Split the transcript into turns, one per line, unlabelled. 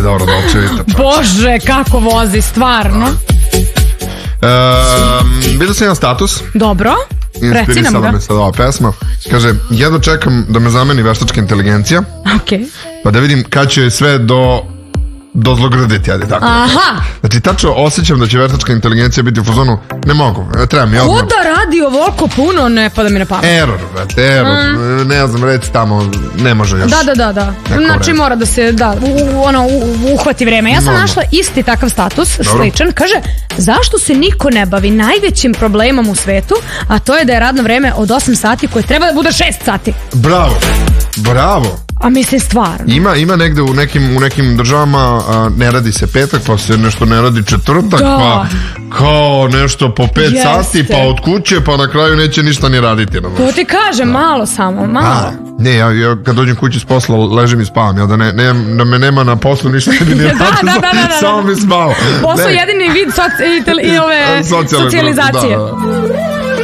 dobro, da očevita.
Bože, kako vozi, stvarno.
Vidio sam jedan status.
Dobro, reci nam ga.
Inspirisala me sad ova pesma. Kaže, jedno čekam da me zameni veštačka inteligencija.
Okej.
Pa da vidim kad će sve do zlograditi, ajde tako.
Aha.
Znači, tačno osjećam da će veštačka inteligencija biti u fazonu, ne mogu, treba mi odmah.
Ko da radi ovoliko puno, ne pada mi na pamet.
Error, ne znam, reci tamo, ne može još.
Da. Znači mora da se, uhvati vreme. Ja sam našla isti takav status, sličan. Kaže, zašto se niko ne bavi najvećim problemom u svetu, a to je da je radno vreme od 8 sati koje treba da bude 6 sati.
Bravo.
A mislim stvarno.
Ima negde u nekim državama ne radi se petak, pa se nešto ne radi četvrtak, pa kao nešto po 5 sati, pa od kuće, pa na kraju neće ništa ni raditi.
To ti kažem, malo samo.
Ne, ja kad dođem kući s posla ležim i spavam, da me nema na poslu ništa ne bi ni radio, samo bi spavao.
Posao je jedini vid socijalizacije.